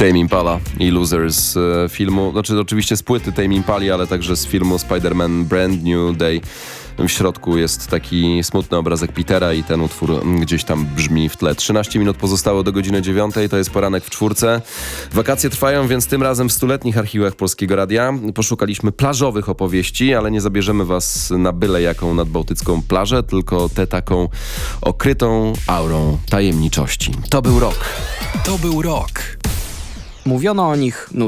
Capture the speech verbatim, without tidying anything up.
Tame Impala i Loser z e, filmu, znaczy oczywiście z płyty Tame Impali, ale także z filmu Spider-Man Brand New Day. W środku jest taki smutny obrazek Petera i ten utwór gdzieś tam brzmi w tle. trzynaście minut pozostało do godziny dziewiątej, to jest poranek w czwórce. Wakacje trwają, więc tym razem w stuletnich archiwach Polskiego Radia poszukaliśmy plażowych opowieści, ale nie zabierzemy was na byle jaką nadbałtycką plażę, tylko tę taką okrytą aurą tajemniczości. To był rok. To był rok. Mówiono o nich